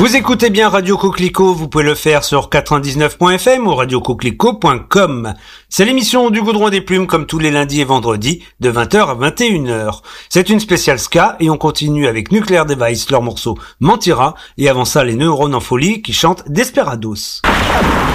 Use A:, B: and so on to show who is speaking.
A: Vous écoutez bien Radio Coquelicot, vous pouvez le faire sur 99.fm ou radiocoquelicot.com. C'est l'émission du Goudron des Plumes comme tous les lundis et vendredis de 20h à 21h. C'est une spéciale ska et on continue avec Nuclear Device, leur morceau Mentira et avant ça les Neurones en folie qui chantent Desperados.